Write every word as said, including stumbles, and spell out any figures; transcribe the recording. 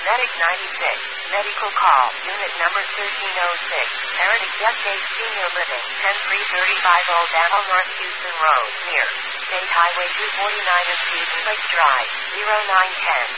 Medic ninety-six, medical call, unit number thirteen oh six, Paradise Update Senior Living, ten three thirty-five Old Apple North Houston Road, near State Highway two forty-nine and Season Lake Drive, zero nine ten.